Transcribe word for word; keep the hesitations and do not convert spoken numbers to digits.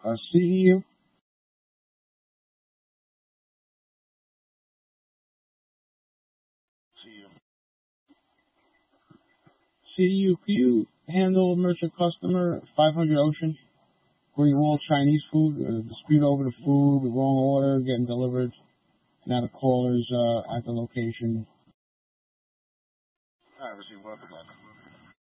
Uh, C E U? C E U. C E U, can you handle a merchant customer, five hundred Ocean, where you all Chinese food, uh, dispute over the food, the wrong order, getting delivered, now the caller's uh, at the location. I receive welcome.